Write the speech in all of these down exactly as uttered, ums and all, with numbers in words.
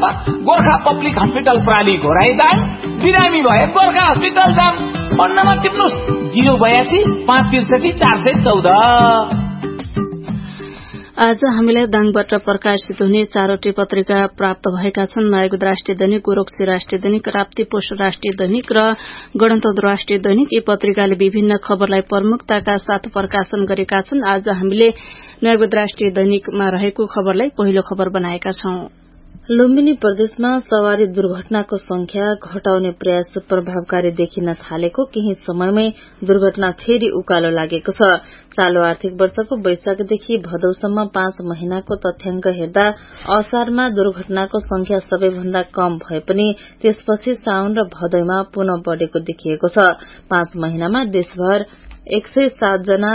अब Gorkha public hospital प्राली घोराइदाङ बिरामी भए गोर्खा हस्पिटल जाम पन्नामा टिप्नुस् जिरो बयासी पाँच त्रिसठी चार सय चौध। आज हामीलाई दाङबाट प्रकाशित हुने चारवटै पत्रिका प्राप्त भएका छन्। मायागुद राष्ट्रिय दैनिक, गोरखसी राष्ट्रिय दैनिक, राप्ती पोस्ट राष्ट्रिय दैनिक र गणतन्त्र राष्ट्रिय दैनिक। यी पत्रिकाले विभिन्न खबरलाई प्रमुखताका साथ प्रकाशन गरेका छन्। आज हामीले मायागुद राष्ट्रिय दैनिकमा रहेको खबरलाई पहिलो खबर बनाएका छौं। लुम्बिनी प्रदेशमा सवारी दुर्घटनाको संख्या घटाउने प्रयास प्रभावकारी देखिन थालेको, केही समयमै दुर्घटना फेरि उकालो लागेको छ। चालू आर्थिक वर्षको वैशाखदेखि भदौसम्म पाँच महिनाको तथ्याङ्क हेर्दा असारमा दुर्घटनाको संख्या सबैभन्दा कम भए पनि त्यसपछि साउन र भदौमा पुनः बढ़ेको देखिएको छ। पाँच महिनामा देशभर एक सय सात जना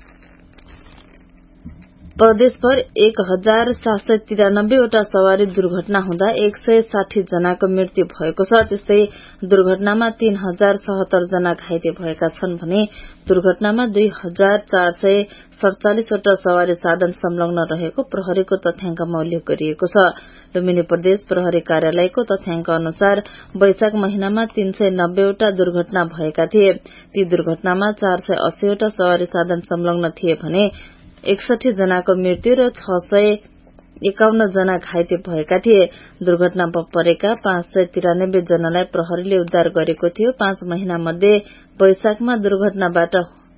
प्रदेशभर एक हजार सात सय तिरानब्बेवटा सवारी दुर्घटना हुँदा एक सय साठी जनाको मृत्यु भएको छ। त्यस्तै दुर्घटनामा तीन हजार सतहत्तर जना घाइते भएका छन् भने दुर्घटनामा दुई हजार चार सय सड़चालिसवटा सवारी साधन संलग्न रहेको प्रहरीको तथ्याङ्कमा उल्लेख गरिएको छ। लुम्बिनी प्रदेश प्रहरी कार्यालयको तथ्याङ्क अनुसार वैशाख महिनामा तीन सय नब्बेवटा दुर्घटना भएका थिए। ती दुर्घटनामा चार सय अस्सीवटा सवारी साधन संलग्न थिए भने एकसठी जनाको मृत्यु र छ सय एकाउन्न जना घाइते भएका थिए। दुर्घटनामा परेका पाँच सय तिरानब्बे जनालाई प्रहरीले उद्धार गरेको थियो। पाँच महिना मध्ये वैशाखमा दुर्घटनाबाट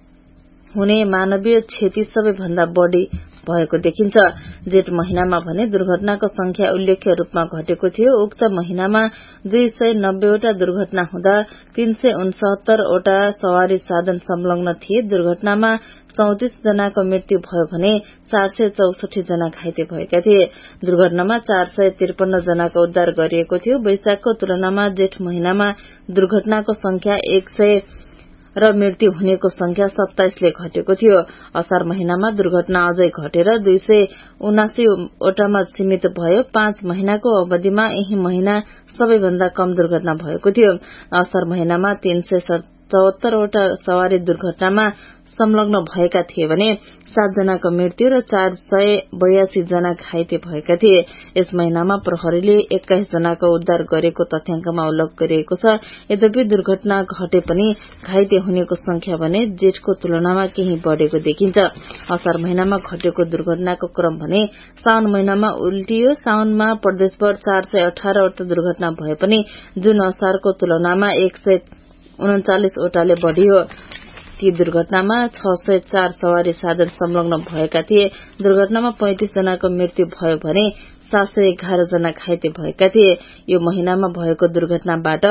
हुने मानवीय क्षति सबैभन्दा बढ़ी भएको देखिन्छ। जेठ महिनामा भने दुर्घटनाको संख्या उल्लेख्य रूपमा घटेको थियो। उक्त महिनामा दुई सय नब्बेवटा दुर्घटना हुँदा तीन सय उनसत्तरवटा सवारी साधन संलग्न थिए। दुर्घटनामा चौतिस जनाको मृत्यु भयो भने चार सय चौसठी जना घाइते भएका थिए। दुर्घटनामा चार सय त्रिपन्न जनाको उद्धार गरिएको थियो। वैशाखको तुलनामा जेठ महिनामा दुर्घटनाको संख्या एक सय र मृत्यु हुनेको संख्या सत्ताइसले घटेको थियो। असार महिनामा दुर्घटना अझै घटेर दुई सय उनासीवटामा सीमित भयो। पाँच महिनाको अवधिमा यही महिना सबैभन्दा कम दुर्घटना भएको थियो। असार महिनामा तीन सय चौहत्तरवटा सवारी दुर्घटनामा संलग्न भएका थिए भने सात जनाको मृत्यु र चार सय बयासी जना घाइते भएका थिए। यस महिनामा प्रहरीले एक्काइस जनाको उद्धार गरेको तथ्याङ्कमा उल्लेख गरिएको छ। यद्यपि दुर्घटना घटे पनि घाइते हुनेको संख्या भने जेठको तुलनामा केही बढ़ेको देखिन्छ। असार महिनामा घटेको दुर्घटनाको क्रम भने साउन महिनामा उल्टियो। साउनमा प्रदेशभर चार सय अठारवटा दुर्घटना भए पनि जुन असारको तुलनामा एक सय उन्चालिसवटाले बढ़ियो। ती दुर्घटनामा छ सय चार सवारी साधन संलग्न भएका थिए। दुर्घटनामा पैंतिस जनाको मृत्यु भयो भने सात सय एघार जना घाइते भएका थिए। यो महिनामा भएको दुर्घटनाबाट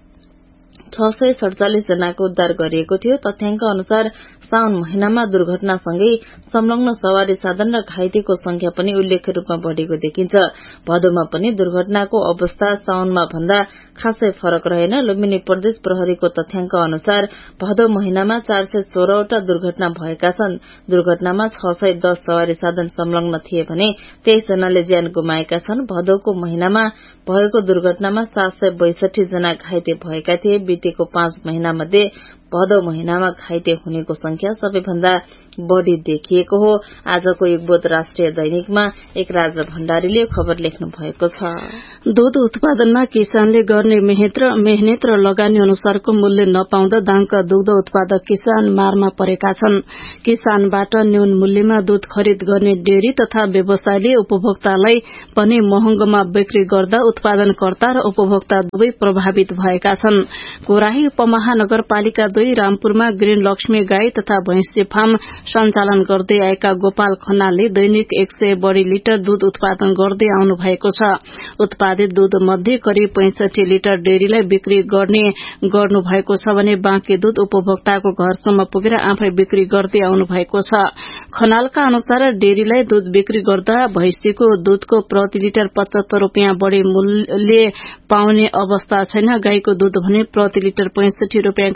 छ सय सड़चालिस जनाको उद्धार गरिएको थियो। तथ्याङ्क अनुसार साउन महिनामा दुर्घटनासँगै संलग्न सवारी साधन र घाइतेको संख्या पनि उल्लेख्य रूपमा बढ़ेको देखिन्छ। भदौमा पनि दुर्घटनाको अवस्था साउनमा भन्दा खासै फरक रहेन। लुम्बिनी प्रदेश प्रहरीको तथ्याङ्क अनुसार भदौ महिनामा चार सय सोह्रवटा दुर्घटना भएका छन्। दुर्घटनामा छ सय दस सवारी साधन संलग्न थिए भने तेइस जनाले ज्यान गुमाएका छन्। भदौको महिनामा भएको दुर्घटनामा सात सय बैसठी जना घाइते भएका थिए। बितेको पाँच महिना मध्ये भदौ महिनामा घाइते हुनेको संख्या सबैभन्दा बढ़ी देखिएको हो। आजको युगबोध राष्ट्रिय दैनिकमा एक राजा भण्डारीले खबर लेख्नु भएको छ। दूध उत्पादनमा किसानले गर्ने मेहनत र मेहनत र लगानी अनुसारको मूल्य नपाउँदा दाङका दुग्ध उत्पादक किसान मारमा परेका छन्। किसानबाट न्यून मूल्यमा दूध खरिद गर्ने डेरी तथा व्यवसायले उपभोक्तालाई पनि महँगोमा बिक्री गर्दा उत्पादनकर्ता र उपभोक्ता दुवै प्रभावित भएका छन्। कोराही उपमहानगरपालिका दुई रामपुरमा ग्रीन लक्ष्मी गाई तथा भैंसी फार्म सञ्चालन गर्दै आएका गोपाल खनालले दैनिक एक सय बढ़ी लिटर दूध उत्पादन गर्दै आउनु भएको छ। उत्पादित दूध मध्ये करिब पैंसठी लिटर डेरीलाई बिक्री गर्ने गर्नु भएको छ भने बाँकी दूध उपभोक्ताको घरसम्म पुगेर आफै बिक्री गर्दै आउनु भएको छ। खनालका अनुसार डेरीलाई दूध बिक्री गर्दा भैंसीको दूधको प्रति लिटर पचहत्तर रूपियाँ बढ़ी मूल्य पाउने अवस्था छैन। गाईको दूध भने प्रति लिटर पैंसठी रूपियाँका दरले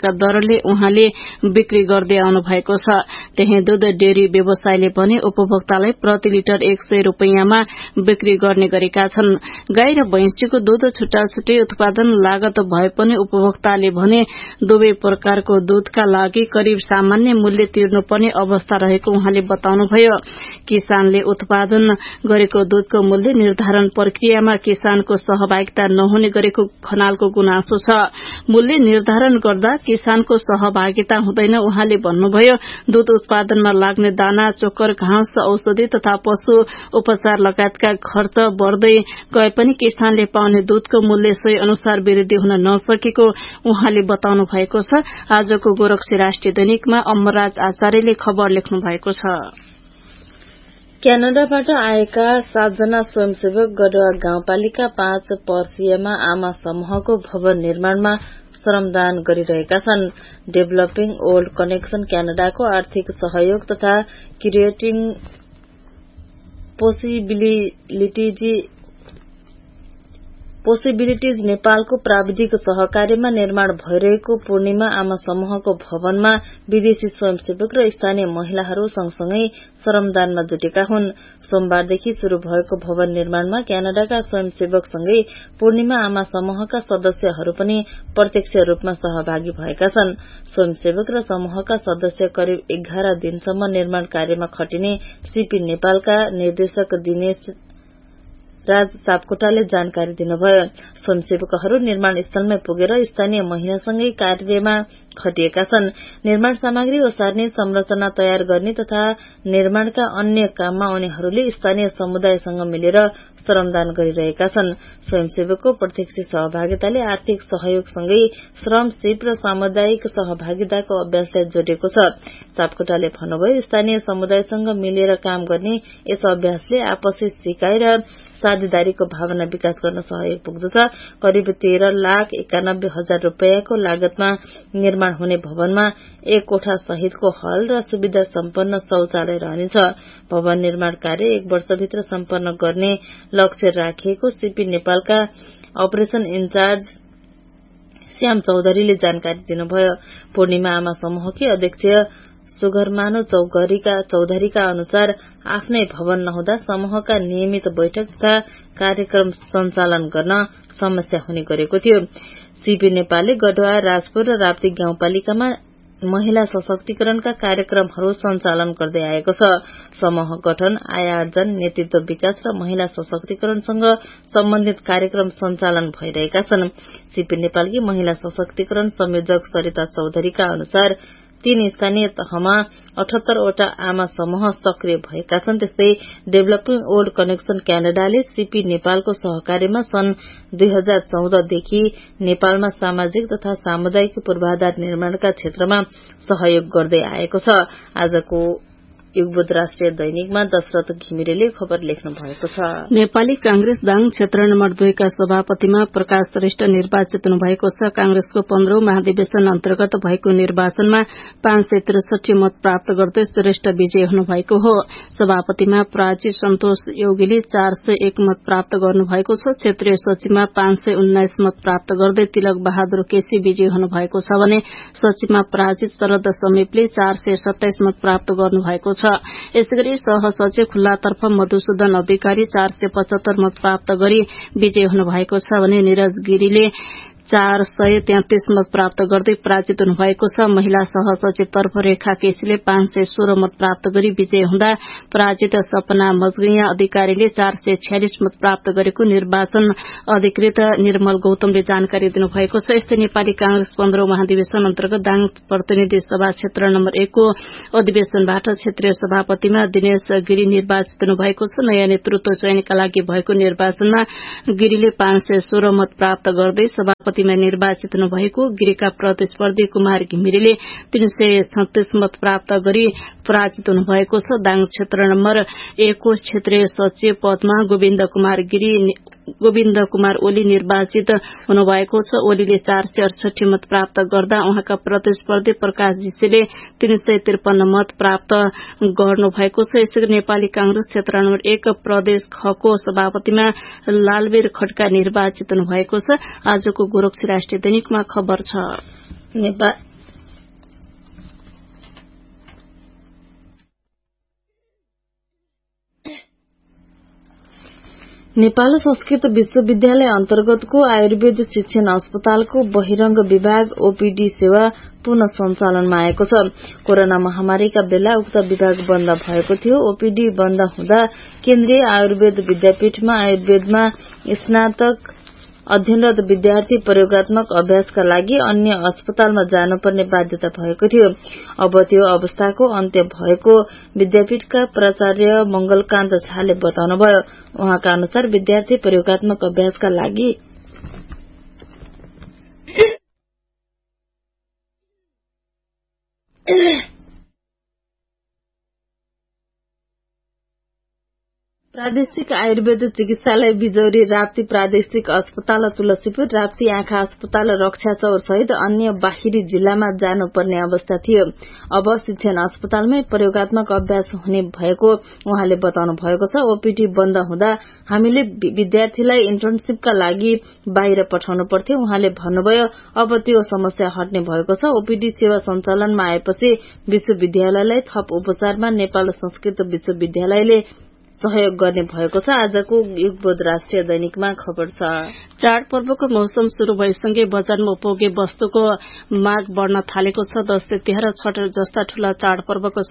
कारणले उहाँले बिक्री गर्दै आउनु भएको छ। त्यही दूध डेरी व्यवसायले पनि उपभोक्तालाई प्रति लिटर एक सय रूपियाँमा बिक्री गर्ने गरेका छन्। गाई र भैंसीको दूध छुट्टा छुट्टै उत्पादन लागत भए पनि उपभोक्ताले भने दुवै प्रकारको दूधका लागि करिब सामान्य मूल्य तिर्नुपर्ने अवस्था रहेको उहाँले बताउनुभयो। किसानले उत्पादन गरेको दूधको मूल्य निर्धारण प्रक्रियामा किसानको सहभागिता नहुने गरेको खनालको गुनासो छ। मूल्य निर्धारण गर्दा किसानको सहभागिता हुँदैन उहाँले भन्नुभयो। दूध उत्पादनमा लाग्ने दाना, चोकर, घाँस, औषधि तथा पशु उपचार लगायतका खर्च बढ़दै गए पनि किसानले पाउने दूधको मूल्य सोही अनुसार वृद्धि हुन नसकेको उहाँले बताउनु भएको छ। आजको गोरखसी राष्ट्रिय दैनिकमा अमरराज आचार्यले खबर लेख्नु भएको छ। क्यानाडाबाट आएका सातजना स्वयंसेवक गढवा गाउँपालिका पाँच पर्सियामा आमा समूहको भवन निर्माणमा श्रमदान गरिरहेका छन्। डेभलपिङ ओल्ड कनेक्सन क्यानाडाको आर्थिक सहयोग तथा क्रिएटिङ पोसिबिलिटिज पोसिबिलिटिज नेपालको प्राविधिक सहकार्यमा निर्माण भइरहेको पूर्णिमा आमा समूहको भवनमा विदेशी स्वयंसेवक र स्थानीय महिलाहरू सँगसँगै श्रमदानमा जुटेका हुन्। सोमबारदेखि शुरू भएको भवन निर्माणमा क्यानाडाका स्वयंसेवकसँगै पूर्णिमा आमा समूहका सदस्यहरू पनि प्रत्यक्ष रूपमा सहभागी भएका छन्। स्वयंसेवक र समूहका सदस्य करिब एघार दिनसम्म निर्माण कार्यमा खटिने सीपी नेपालका निर्देशक दिनेश राज सापकोटाले जानकारी दिनुभयो। स्वयंसेवकहरू निर्माण स्थलमै पुगेर स्थानीय महिलासँगै कार्यमा खटिएका छन्। निर्माण सामग्री ओसार्ने, संरचना तयार गर्ने तथा निर्माणका अन्य काममा उनीहरूले स्थानीय समुदायसँग मिलेर श्रमदान गरिरहेका छन्। स्वयंसेवकको प्रत्यक्ष सहभागिताले आर्थिक सहयोगसँगै श्रम, सिप र सामुदायिक सहभागिताको अभ्यासलाई जोडेको छ। सापकोटाले भन्नुभयो, स्थानीय समुदायसँग मिलेर काम गर्ने यस अभ्यासले आपसी सिकाइ र साझेदारीको भावना विकास गर्न सहयोग पुग्दछ। करिब तेह्र लाख एकानब्बे हजार रूपियाँको लागतमा निर्माण हुने भवनमा एक कोठा सहितको हल र सुविधा सम्पन्न शौचालय रहनेछ। भवन निर्माण कार्य एक वर्षभित्र सम्पन्न गर्ने लक्ष्य राखिएको सीपी नेपालका अपरेशन इन्चार्ज श्याम चौधरीले जानकारी दिनुभयो। पूर्णिमा आमा समूहकी अध्यक्ष सुगरमानो चौधरीका चौधरीका अनुसार आफ्नै भवन नहुँदा समूहका नियमित बैठक तथा कार्यक्रम सञ्चालन गर्न समस्या हुने गरेको थियो। सीपी नेपालले गढवा, राजपुर र राप्ती गाउँपालिकामा महिला सशक्तिकरणका कार्यक्रमहरू सञ्चालन गर्दै आएको छ। समूह गठन, आय आर्जन, नेतृत्व विकास र महिला सशक्तिकरणसँग सम्बन्धित कार्यक्रम सञ्चालन भइरहेका छन्। सीपी नेपालकी महिला सशक्तिकरण संयोजक सरिता चौधरीका अनुसार तीन स्थानीय तहमा अठहत्तरवटा आमा समूह सक्रिय भएका छन्। त्यस्तै डेभलपिङ ओल्ड कनेक्सन क्यानाडाले सीपी नेपालको सहकार्यमा सन् दुई हजार चौधदेखि नेपालमा सामाजिक तथा सामुदायिक पूर्वाधार निर्माणका क्षेत्रमा सहयोग गर्दै आएको छ। आजको युगबोध राष्ट्रिय दैनिकमा दशरथ घिमिरेले खबर लेख्नु भएको छ। नेपाली कांग्रेस दाङ क्षेत्र नम्बर दुईका सभापतिमा प्रकाश श्रेष्ठ निर्वाचित हुनुभएको छ। कांग्रेसको पन्ध्रौं महाधिवेशन अन्तर्गत भएको निर्वाचनमा पाँच सय त्रिसठी मत प्राप्त गर्दै श्रेष्ठ विजयी हुनुभएको हो। सभापतिमा प्राची सन्तोष योगीले चार सय एक मत प्राप्त गर्नुभएको छ। क्षेत्रीय सचिवमा पाँच सय उन्नाइस मत प्राप्त गर्दै तिलक बहादुर केसी विजयी हुनुभएको छ भने सचिवमा प्राची शरद समीपले चार सय सत्ताइस मत प्राप्त गर्नुभएको छ। यसैगरी सहसचिव खुल्लातर्फ मधुसूदन अधिकारी चार सय पचहत्तर मत प्राप्त गरी विजयी हुनुभएको छ भने निरज गिरीले चार सय तेत्तीस मत प्राप्त गर्दै पराजित हुनुभएको छ। महिला सहसचिवतर्फ रेखा केसीले पाँच सय सोह्र मत प्राप्त गरी विजयी हुँदा पराजित सपना मजगैया अधिकारीले चार सय छ्यालिस मत प्राप्त गरेको निर्वाचन अधिकृत निर्मल गौतमले जानकारी दिनुभएको छ। यस्तै नेपाली कांग्रेस पन्ध्रौं महाधिवेशन अन्तर्गत दाङ प्रतिनिधि सभा क्षेत्र नम्बर एकको अधिवेशनबाट क्षेत्रीय सभापतिमा दिनेश गिरी निर्वाचित हुनुभएको छ। नयाँ नेतृत्व चयनका लागि भएको निर्वाचनमा गिरीले पाँच सय सोह्र मत प्राप्त गर्दै सभापति निर्वाचित हुनुभएको गिरीका प्रतिस्पर्धी कुमार घिमिरेले तीन सय छत्तीस मत प्राप्त गरी पराजित हुनुभएको छ। दाङ क्षेत्र नम्बर एकको क्षेत्रीय सचिव पदमा गोविन्द कुमार गिरी गोविन्द कुमार ओली निर्वाचित हुनुभएको छ। ओलीले चार सय अडसठी मत प्राप्त गर्दा उहाँका प्रतिस्पर्धी प्रकाश जीसीले तीन सय त्रिपन्न मत प्राप्त गर्नुभएको छ। यसैगरी नेपाली कांग्रेस क्षेत्र नम्बर एक प्रदेश खको सभापतिमा लालवीर खड्का निर्वाचित हुनुभएको छ। आजको गोरखसी राष्ट्रिय दैनिकमा खबर छ। नेपाल संस्कृत विश्वविद्यालय अन्तर्गतको आयुर्वेद शिक्षण अस्पतालको बहिरंग विभाग ओपीडी सेवा पुनः सञ्चालनमा आएको छ। कोरोना महामारीका बेला उक्त विभाग बन्द भएको थियो। ओपीडी बन्द हुँदा केन्द्रीय आयुर्वेद विद्यापीठमा आयुर्वेदमा स्नातक अध्ययनरत विद्यार्थी प्रयोगात्मक अभ्यासका लागि अन्य अस्पतालमा जानुपर्ने बाध्यता भएको थियो। अब त्यो अवस्थाको अन्त्य भएको विद्यापीठका प्राचार्य मंगलकान्त झाले बताउनुभयो। उहाँका अनुसार विद्यार्थी प्रयोगात्मक अभ्यासका लागि प्रादेशिक आयुर्वेद चिकित्सालय बिजौरी, राप्ती प्रादेशिक अस्पताल तुलसीपुर, राप्ती आँखा अस्पताल रक्षा चौर सहित अन्य बाहिरी जिल्लामा जानुपर्ने अवस्था थियो। अब शिक्षण अस्पतालमै प्रयोगात्मक अभ्यास हुने भएको उहाँले बताउनु भएको छ। ओपीडी बन्द हुँदा हामीले विद्यार्थीलाई इन्टर्नशिपका लागि बाहिर पठाउनु पर्थ्यो। उहाँले भन्नुभयो अब त्यो समस्या हट्ने भएको छ। ओपीडी सेवा सञ्चालनमा आएपछि विश्वविद्यालयलाई थप उपचारमा नेपाल संस्कृत विश्वविद्यालयले सहयोग गर्ने भएको छ। आजको युगबोध राष्ट्रिय दैनिकमा खबर छ। चाडपर्वको मौसम शुरू भएसँगै बजारमा उपभोग्य वस्तुको माग बढ़न थालेको छ। दशैं तिहार र छठ जस्ता ठूला चाडपर्वको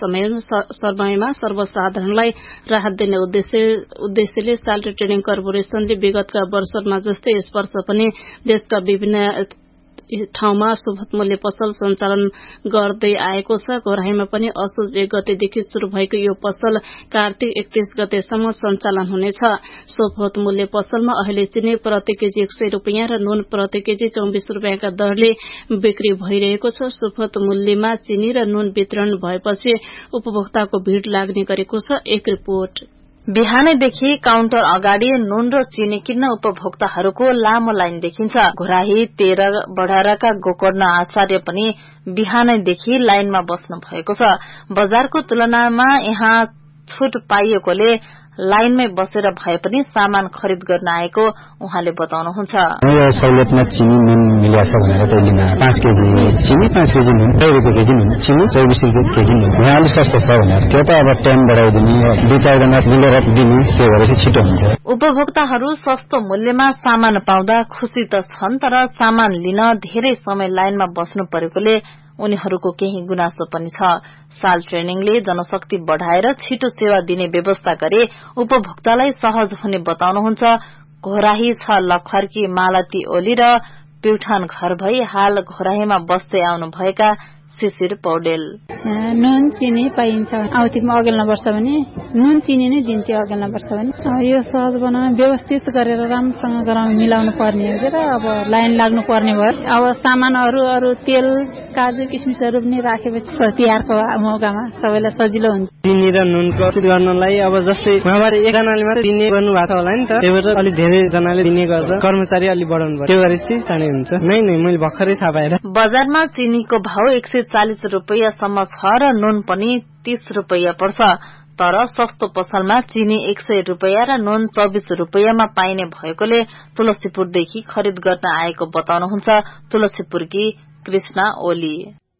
समयमा सर्वसाधारणलाई राहत दिने उद्देश्यले साल्ट ट्रेडिङ कर्पोरेशनले विगतका वर्षमा जस्तै यस वर्ष पनि देशका विभिन्न ठाउँमा सुपथ मूल्य पसल सञ्चालन गर्दै आएको छ। घोराईमा पनि असोज एक गतेदेखि शुरू भएको यो पसल कार्तिक एकतीस गतेसम्म सञ्चालन हुनेछ। सुपथ मूल्य पसलमा अहिले चिनी प्रति केजी एक सय रूपियाँ र नुन प्रति केजी चौबिस रूपियाँका दरले बिक्री भइरहेको छ। सुपथ मूल्यमा चिनी र नुन वितरण भएपछि उपभोक्ताको भीड़ लाग्ने गरेको छ। एक रिपोर्ट। बिहानैदेखि काउन्टर अगाडि नुन र चिनी किन्न उपभोक्ताहरूको लामो लाइन देखिन्छ। घोराही तेह्र बढाराका गोकर्ण आचार्य पनि बिहानैदेखि लाइनमा बस्नु भएको छ। बजारको तुलनामा यहाँ छुट पाइएकोले लाइनमै बसेर भए पनि सामान खरिद गर्न आएको उहाँले बताउनुहुन्छ। सहुलियतमा चिनी नुन मिलेको छ भनेर त लिन पाँच केजी चिनी पाँच केजी नुन सय रुपियाँ केजी नुन चिनी चौबिस रुपियाँ केजी नुन यहाँ अलिक सस्तो छ भनेर त्यो त अब टाइम बढाइदिने दुई चारजना मिलेर दिने त्यो भएर चाहिँ छिटो हुन्छ। उपभोक्ताहरू सस्तो मूल्यमा सामान पाउँदा खुशी त छन्, तर सामान लिन धेरै समय लाइनमा बस्नु परेकोले उनीहरूको केही गुनासो पनि छ। साल ट्रेनिङले जनशक्ति बढ़ाएर छिटो सेवा दिने व्यवस्था गरे उपभोक्तालाई सहज हुने बताउनुहुन्छ। घोराही छ लखर्की मालती ओली र प्युठान घर भई हाल घोराहीमा बस्दै आउनुभएका शिशिर पौडेल। नुन चिनी पाइन्छ। आउतिमा अघिल्लो वर्ष पनि नुन चिनी नै दिन्थ्यो। अघिल्लो वर्ष पनि यो सहज बनाउन व्यवस्थित गरेर राम्रोसँग गराउन मिलाउनु पर्ने हो र अब लाइन लाग्नु पर्ने भयो। अब सामानहरू अरू तेल काजु किसमिसहरू पनि राखेपछि तिहारको मौकामा सबैलाई सजिलो हुन्छ। चिनी र नुनको खरिद गर्नलाई अब जस्तै उहाँबाट एकजनाले मात्रै दिने गर्नु भएको होला नि त, त्यही भएर अलि धेरै जनाले दिने गर्छ। कर्मचारी अलि बढाउनु पर्छ, त्यो गरेपछि चाँडै हुन्छ। नै नै मैले भर्खरै थाहा पाएर। बजारमा चिनीको भाव एक सय चालिस रूपियाँसम्म छ र नुन पनि तीस रूपियाँ पर्छ। तर सस्तो पसलमा चिनी एक सय रूपियाँ र नुन चौबिस रूपियाँमा पाइने भएकोले तुलसीपुरदेखि खरिद गर्न आएको बताउनुहुन्छ तुलसीपुरकी कृष्णा ओली।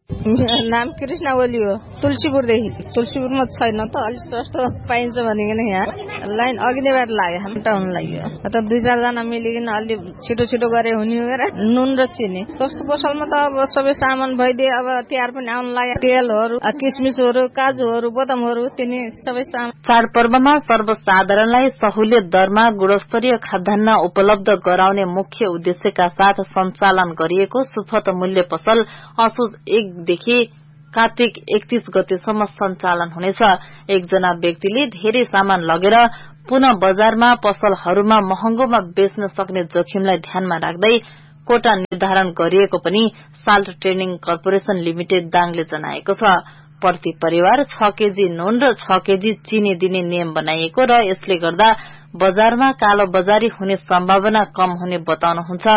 नाम कृष्णा ओली हो, तुलसीपुरदेखि। तुलसीपुरमा छैन त, अलिक सस्तो पाइन्छ भनिकन यहाँ लाइन अघि नै बाटो लाग्यो टाउन लाग्यो। त दुई चारजना मिलिकन अलि छिटो छिटो गरे हुने हो। नुन र चिनी सस्तो पसलमा त अब सबै सामान भइदिए। अब तिहार पनि आउन लाग्यो। तेलहरू किसमिसहरू काजुहरू बदामहरू तिनी सबै सामान। चाडपर्वमा सर्वसाधारणलाई सहुलियत दरमा गुणस्तरीय खाद्यान्न उपलब्ध गराउने मुख्य उद्देश्यका साथ सञ्चालन गरिएको सुपथ मूल्य पसल असोज एक देखि कार्तिक एकतीस गतेसम्म सञ्चालन हुनेछ। एकजना व्यक्तिले धेरै सामान लगेर पुनः बजारमा पसलहरूमा महँगोमा बेच्न सक्ने जोखिमलाई ध्यानमा राख्दै कोटा निर्धारण गरिएको पनि साल्ट ट्रेडिङ कर्पोरेशन लिमिटेड दाङले जनाएको छ। प्रति परिवार छ केजी नुन र छ केजी चिनी दिने नियम बनाइएको र यसले गर्दा बजारमा कालो बजारी हुने सम्भावना कम हुने बताउनुहुन्छ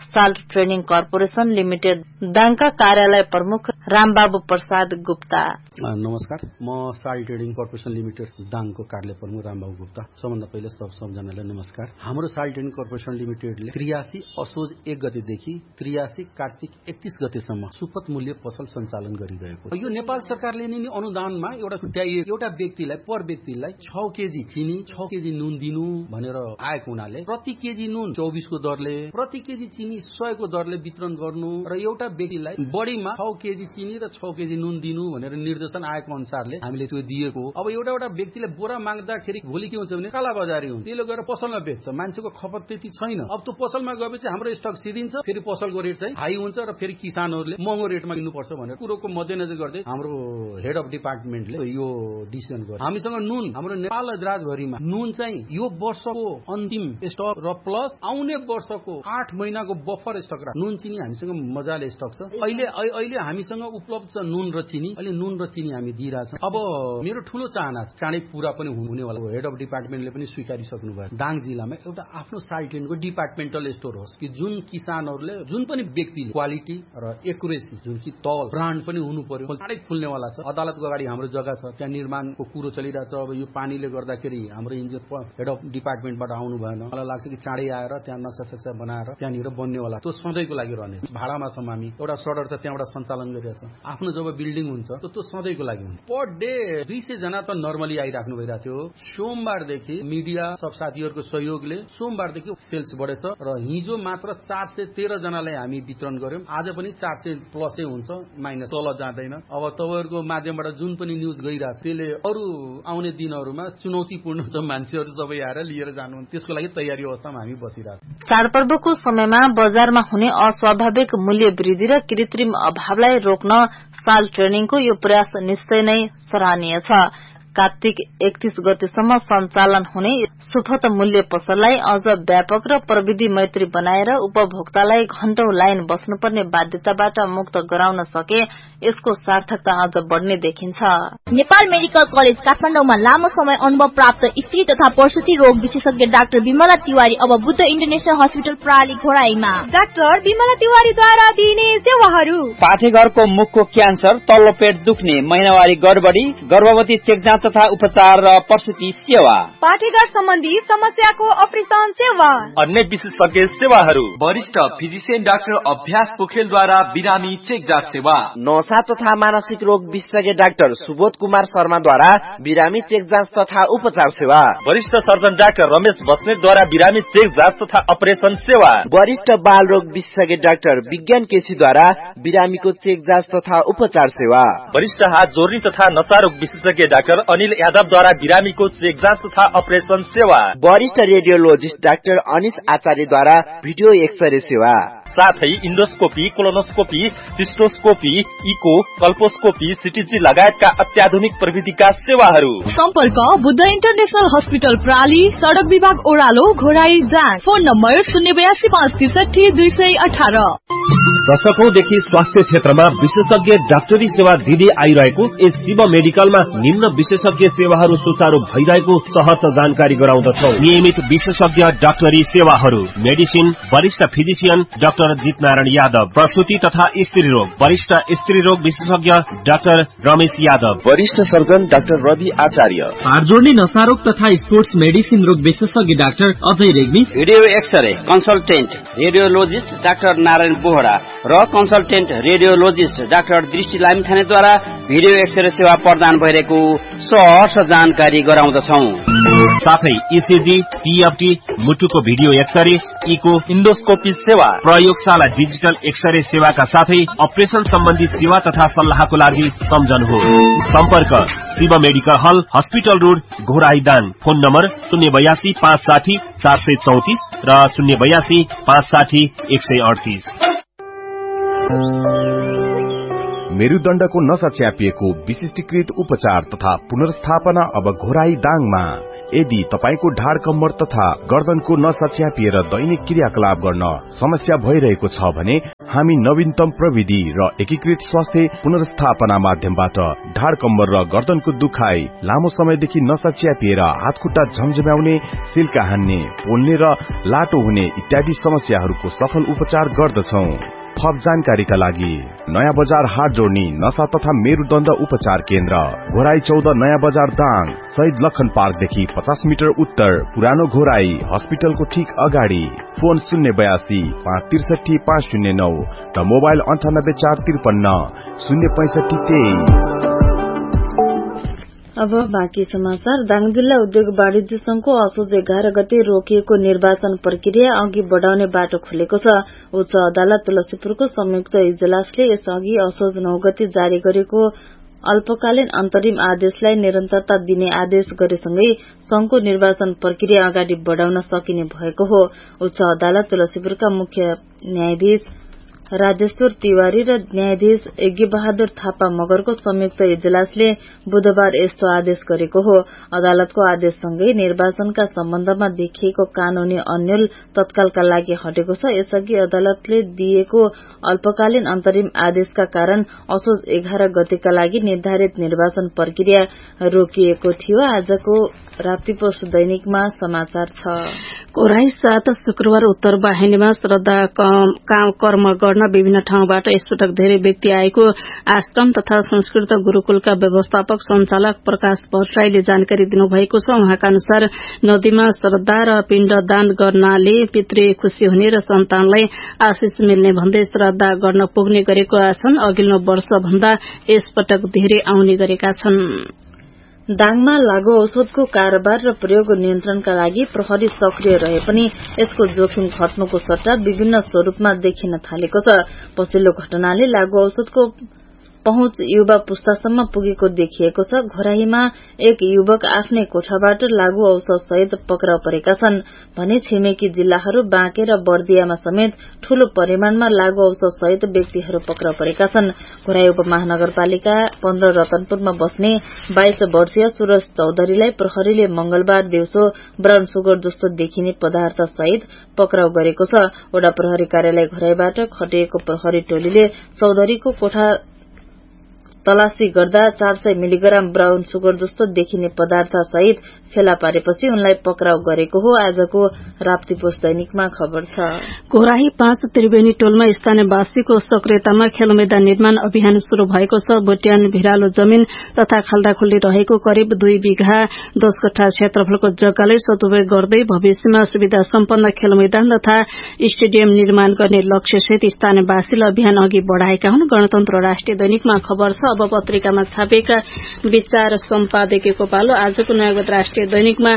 साल्ट ट्रेनिङ कर्पोरेशन लिमिटेड दाङका कार्यालय प्रमुख रामबाबु प्रसाद गुप्ता। नमस्कार, म साल्ट ट्रेडिङ कर्पोरेशन लिमिटेड दाङको कार्यालय प्रमुख रामबाबु गुप्ता। सबभन्दा पहिले सब सबजनालाई नमस्कार। हाम्रो साल्ट ट्रेडिङ कर्पोरेशन लिमिटेडले त्रियासी असोज एक गतेदेखि त्रियासी कार्तिक एकतीस गतेसम्म सुपथ मूल्य पसल सञ्चालन गरिरहेको। यो नेपाल सरकारले नै अनुदानमा एउटा छुट्याइएको एउटा व्यक्तिलाई पर व्यक्तिलाई छ केजी चिनी छ केजी नुन दिनु भनेर आएको हुनाले प्रति केजी नुन चौबिसको दरले प्रति केजी चिनी सयको दरले वितरण गर्नु र एउटा व्यक्तिलाई बढीमा छ केजी चिनी र छ केजी नुन दिनु भनेर निर्देशन आएको अनुसारले हामीले त्यो दिएको। अब एउटा एउटा व्यक्तिले बोरा माग्दाखेरि भोलि के हुन्छ भने काला बजारी हुन्छ, त्यसले गएर पसलमा बेच्छ, मान्छेको खपत त्यति छैन। अब त्यो पसलमा गएपछि हाम्रो स्टक सिदिन्छ, फेरि पसलको रेट चाहिँ हाई हुन्छ र फेरि किसानहरूले महँगो रेटमा किन्नुपर्छ भनेर कुरोको मध्यनजर गर्दै हाम्रो हेड अफ डिपार्टमेन्टले यो डिसिजन गर्यो। हामीसँग नुन हाम्रो नेपाल राज्यभरिमा नुन चाहिँ यो वर्षको अन्तिम स्टक र प्लस आउने वर्षको आठ महिनाको बफर स्टक र नुन चिनी हामीसँग मजाले स्टक छ। अहिले अहिले हामीसँग उपलब्ध छ नुन र चिनी। अहिले नुन र चिनी हामी दिइरहेछौँ। अब मेरो ठूलो चाहना छ चाँडै पूरा पनि हुनेवाला हो। हेड अफ डिपार्टमेन्टले पनि स्वीकारिसक्नु भयो दाङ जिल्लामा एउटा आफ्नो साल्ट ट्रेनको डिपार्टमेन्टल स्टोर होस् कि जुन किसानहरूले जुन पनि व्यक्तिले क्वालिटी र एक्युरेसी जुन कि तौल ब्रान्ड पनि हुनु पर्यो। चाँडै खुल्नेवाला छ। अदालतको अगाडि हाम्रो जग्गा छ, त्यहाँ निर्माणको कुरो चलिरहेछ। अब यो पानीले गर्दाखेरि हाम्रो इन्जिनियर हेड अफ डिपार्टमेन्टबाट आउनु भएन। मलाई लाग्छ कि चाँडै आएर त्यहाँ नक्सा सक्सा बनाएर त्यहाँनिर बन्नेवाला त्यो सधैँको लागि रहनेछ। भाडामा छौँ हामी, एउटा सडक त त्यहाँबाट सञ्चालन गरिरहेछ। आफ्नो जब बिल्डिङ हुन्छ त त्यो सधैँको लागि हुन्छ। पर डे दुई सय जना त नर्मली आइराख्नु भइरहेको थियो। सोमबारदेखि मिडिया सब साथीहरूको सहयोगले सोमबारदेखि सेल्स बढेछ र हिजो मात्र चार सय तेह्र जनालाई हामी वितरण गर्यौं। आज पनि चार सय प्लसै हुन्छ, माइनस तल जाँदैन। अब तपाईँहरूको माध्यमबाट जुन पनि न्युज गइरहेछ त्यसले अरू आउने दिनहरूमा चुनौतीपूर्ण छ, मान्छेहरू सबै आएर लिएर जानुहुन्छ। त्यसको लागि तयारी अवस्थामा हामी बसिरहेछौँ। चाडपर्वको समयमा बजारमा हुने अस्वाभाविक मूल्य वृद्धि र कृत्रिम अभावलाई रोक्न साल ट्रेनिङको यो प्रयास निश्चय नै सराहनीय छ। कार्तिक एकतीस गतेसम्म सञ्चालन हुने सुपथ मूल्य पसललाई अझ व्यापक र प्रविधि मैत्री बनाएर उपभोक्तालाई घण्टौं लाइन बस्नुपर्ने बाध्यताबाट मुक्त गराउन सके यसको सार्थकता अझ बढ़ने देखिन्छ। नेपाल मेडिकल कलेज काठमाडौँमा लामो समय अनुभव प्राप्त स्त्री तथा प्रसूति रोग विशेषज्ञ डाक्टर विमला तिवारी अब बुद्ध इन्टरनेशनल हस्पिटल प्रणाली घोराईमा। डाक्टर विमला तिवारीद्वारा दिइने सेवाहरू: पाठेघरको मुखको क्यान्सर, तल्लो पेट दुख्ने, महिनावारी गडबडी, गर्भवती चेक जाँच तथा उपचार र प्रसूति सेवा, पाठेघर सम्बन्धी समस्याको अपरेसन सेवा, अन्य विशेषज्ञ सेवाहरू, वरिष्ठ फिजिशियन डाक्टर अभ्यास पोखरेलद्वारा बिरामी चेक जाँच सेवा, नशा तथा मानसिक रोग विशेषज्ञ डाक्टर सुबोध कुमार शर्माद्वारा बिरामी चेक जाँच तथा उपचार सेवा, वरिष्ठ सर्जन डाक्टर रमेश बस्नेतद्वारा बिरामी चेक जाँच तथा अपरेसन सेवा, वरिष्ठ बाल रोग विशेषज्ञ डाक्टर विज्ञान केसीद्वारा बिरामीको चेक जाँच तथा उपचार सेवा, वरिष्ठ हात जोर्नी तथा नशा रोग विशेषज्ञ डाक्टर अनिल यादवद्वारा बिरामीको चेक जाँच तथा अपरेसन सेवा, वरिष्ठ रेडियोलोजिस्ट डाक्टर अनिश आचार्यद्वारा भिडियो एक्सरे सेवा, साथै इन्डोस्कोपी, कोलोनोस्कोपी, सिस्टोस्कोपी, इको, कल्पोस्कोपी, सिटीजी लगायतका अत्याधुनिक प्रविधिका सेवाहरू। सम्पर्क बुद्ध इन्टरनेशनल हस्पिटल प्राली, सड़क विभाग ओह्रालो, घोराई जाङ। फोन नम्बर शून्य बयासी पाँच त्रिसठी दुई सय अठार। दशकौंदेखि स्वास्थ्य क्षेत्रमा विशेषज्ञ डाक्टरी सेवा दिँदै आइरहेको यस शिव मेडिकलमा निम्न विशेषज्ञ सेवाहरू सुचारू भइरहेको सहज जानकारी गराउँदछौ। नियमित विशेषज्ञ डाक्टरी सेवाहरू: मेडिसिन, वरिष्ठ फिजिशियन डाक्टर जित नारायण यादव, प्रसूति तथा स्त्री रोग, वरिष्ठ स्त्री रोग विशेषज्ञ डाक्टर रमेश यादव, वरिष्ठ सर्जन डाक्टर रवि आचार्य, हाड जोड्ने नशा रोग तथा स्पोर्ट्स मेडिसिन रोग विशेषज्ञ doctor Ajay Regmi, video x-ray consultant radiologist doctor Narayan Bohra र कन्सल्टेन्ट रेडियोलोजिस्ट डाक्टर दृष्टि लामिछानेद्वारा भिडियो एक्सरे सेवा प्रदान भइरहेको सहर्ष जानकारी गराउँदछौ। साथै इसिजी, पीएफटी, मुटुको भिडियो एक्सरे, इको, इन्डोस्कोपी सेवा, प्रयोगशाला डिजिटल एक्सरे सेवाका साथै अपरेसन सम्बन्धी सेवा तथा सल्लाहको लागि सम्झनुहोस्। सम्पर्क शिव मेडिकल हल, hospital road, Ghorahi Dang. Phone number शून्य बयासी पाँच साठी चार सय चौतिस र शून्य बयासी पाँच साठी एक सय अडतिस। मेरुदण्डको नसा च्यापिएको विशिष्टीकृत उपचार तथा पुनर्स्थापना अब घोराई दाङमा। यदि तपाईको ढाड कम्मर तथा गर्दनको नसा च्यापिएर दैनिक क्रियाकलाप गर्न समस्या भइरहेको छ भने हामी नवीनतम प्रविधि र एकीकृत स्वास्थ्य पुनर्स्थापना माध्यमबाट ढाड कम्मर र गर्दनको दुखाइ, लामो समयदेखि नसा च्यापिएर हातखुट्टा झमझम्याउने, सिल्का हान्ने, पोल्ने र लाटो हुने इत्यादि समस्याहरूको सफल उपचार गर्दछौ। थप जानकारीका लागि नयाँ बजार हाट जोड्नी नशा तथा मेरुदण्ड उपचार केन्द्र, घोराई चौध नयाँ बजार दाङ, शहीद लखन पार्कदेखि पचास मिटर उत्तर, पुरानो घोराई हस्पिटलको ठीक अगाडि। फोन शून्य बयासी पाँच त्रिसठी पाँच शून्य नौ र मोबाइल अन्ठानब्बे चार त्रिपन्न शून्य पैंसठी तेइस। अब बाँकी समाचार। दाङ जिल्ला उद्योग वाणिज्य संघको असोज एघार गते रोकिएको निर्वाचन प्रक्रिया अघि बढ़ाउने बाटो खुलेको छ। उच्च अदालत तुलसीपुरको संयुक्त इजलासले यसअघि असोज नौ गते जारी गरेको अल्पकालीन अन्तरिम आदेशलाई निरन्तरता दिने आदेश गरेसँगै संघको निर्वाचन प्रक्रिया अगाडि बढ़ाउन सकिने भएको हो। उच्च अदालत तुलसीपुरका मुख्य न्यायाधीश राजेश्वर तिवारी र न्यायाधीश यज्ञ बहादुर थापा मगरको संयुक्त इजलासले बुधबार यस्तो आदेश गरेको हो। अदालतको आदेशसँगै निर्वाचनका सम्बन्धमा देखिएको कानूनी अन्यल तत्कालका लागि हटेको छ। यसअघि अदालतले दिएको अल्पकालीन अन्तरिम आदेशका कारण असोज एघार गतेका लागि निर्धारित निर्वाचन प्रक्रिया रोकिएको थियो। आजको राप्ती पोस्ट दैनिकमा समाचार छ। कोराई सात शुक्रबार उत्तर वाहिनीमा श्रद्धा कर्म गर्न विभिन्न ठाउँबाट यसपटक धेरै व्यक्ति आएको आश्रम तथा संस्कृत गुरूकुलका व्यवस्थापक संचालक प्रकाश भट्टराईले जानकारी दिनुभएको छ। उहाँका अनुसार नदीमा श्रद्धा र पिण्डदान गर्नाले पितृ खुशी हुने र सन्तानलाई आशिष मिल्ने भन्दै श्रद्धा गर्न पुग्ने गरेका छन्। अघिल्लो वर्ष भन्दा यसपटक धेरै आउने गरेका छन्। दाङमा लागू औषधको कारोबार र प्रयोग नियन्त्रणका लागि प्रहरी सक्रिय रहे पनि यसको जोखिम घट्नुको सट्टा विभिन्न स्वरूपमा देखिन थालेको छ। पछिल्लो घटनाले लागू औषधको पहुँच युवा पुस्तासम्म पुगेको देखिएको छ। घोराहीमा एक युवक आफ्नै कोठाबाट लागू औषध सहित पक्राउ परेका छन् भने छिमेकी जिल्लाहरू बाँके र बर्दियामा समेत ठूलो परिमाणमा लागू औषध सहित व्यक्तिहरू पक्राउ परेका छन्। घोराही उपमहानगरपालिका पन्ध्र रतनपुरमा बस्ने बाइस वर्षीय सुरज चौधरीलाई प्रहरीले मंगलबार दिउँसो ब्राउन सुगर जस्तो देखिने पदार्थ सहित पक्राउ गरेको छ। वडा प्रहरी कार्यालय घोराईबाट खटिएको प्रहरी टोलीले चौधरीको कोठा तलासी गर्दा चार सय मिलिग्राम ब्राउन सुगर जस्तो देखिने पदार्थ सहित फेला पारेपछि उनलाई पक्राउ गरेको हो। आजको राप्ती पोस्ट दैनिकमा खबर छ। घोराही पाँच त्रिवेणी टोलमा स्थानीयवासीको सक्रियतामा खेल मैदान निर्माण अभियान शुरू भएको छ। बोट्यान भिरालो जमीन तथा खाल्दाखुल्ली रहेको करिब दुई बिघा दस कट्ठा क्षेत्रफलको जग्गालाई सदुपयोग गर्दै भविष्यमा सुविधा सम्पन्न खेल मैदान तथा स्टेडियम निर्माण गर्ने लक्ष्यसहित स्थानीयवासीले अभियान अघि बढ़ाएका हुन्। गणतन्त्र राष्ट्रिय दैनिकमा खबर छ। अब पत्रिकामा छापेका विचार सम्पादकीयको पालो। आजको नयाँ राष्ट्रिय दैनिकमा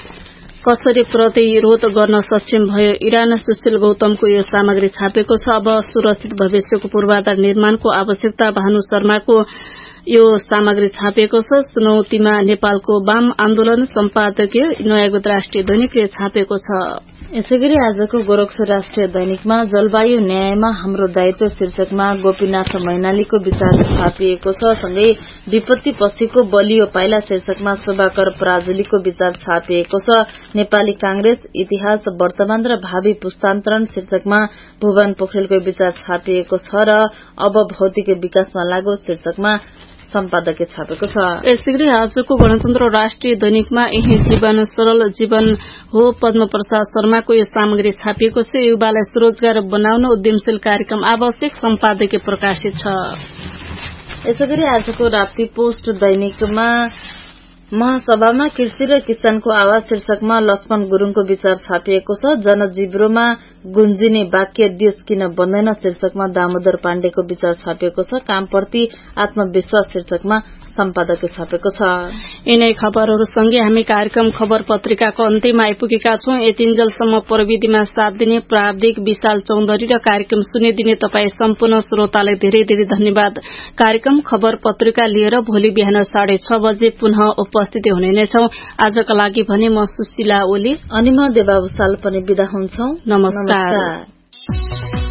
कसरी प्रतिरोध गर्न सक्षम भयो इरान, सुशील गौतमको यो सामग्री छापेको छ। अब सुरक्षित भविष्यको पूर्वाधार निर्माणको आवश्यकता, भानु शर्माको यो सामग्री छापेको छ। चुनौतीमा नेपालको वाम आन्दोलन सम्पादकीय नयाँ राष्ट्रिय दैनिकले छापेको छ। यसैगरी आजको गोरखा राष्ट्रिय दैनिकमा जलवायु न्यायमा हाम्रो दायित्व शीर्षकमा गोपीनाथ मैनालीको विचार छापिएको छ। सँगै विपत्ति पछिको बलियो पाइला शीर्षकमा शोभाकर पराजुलीको विचार छापिएको छ। नेपाली कांग्रेस इतिहास, वर्तमान र भावी पुस्तान्तरण शीर्षकमा भुवन पोखरेलको विचार छापिएको छ र अब भौतिक विकासमा लागू शीर्षकमा सम्पादकीय छापेको छ। यसैगरी आजको गणतन्त्र राष्ट्रिय दैनिकमा यही जीवन सरल जीवन हो पद्म प्रसाद शर्माको यो सामग्री छापिएको छ। युवालाई स्वरोजगार बनाउन उद्यमशील कार्यक्रम आवश्यक सम्पादकीय प्रकाशित छ। यसैगरी आजको राप्ती पोस्ट दैनिकमा महासभामा कृषि र किसानको आवाज शीर्षकमा लक्ष्मण गुरूङको विचार छापिएको छ। जनजीवरोमा गुन्जिने वाक्य देश किन बन्दैन शीर्षकमा दामोदर पाण्डेको विचार छापिएको छ। कामप्रति आत्मविश्वास शीर्षकमा सम्पादकीय छापेको छ। यिनै खबरहरूसँगै हामी कार्यक्रम खबर पत्रिकाको अन्त्यमा आइपुगेका छौं। यतिन्जेलसम्म प्रविधिमा साथ दिने प्राविधिक विशाल चौधरी र कार्यक्रम सुनिदिने तपाई सम्पूर्ण श्रोतालाई धेरै धेरै धन्यवाद। कार्यक्रम खबर पत्रिका लिएर भोलि बिहान साढे छ बजे पुनः उपस्थित हुने नै छौं। आजका लागि भने म सुशीला ओली अनि म देवाबुसाल पनि बिदा हुन्छौं। नमस्कार।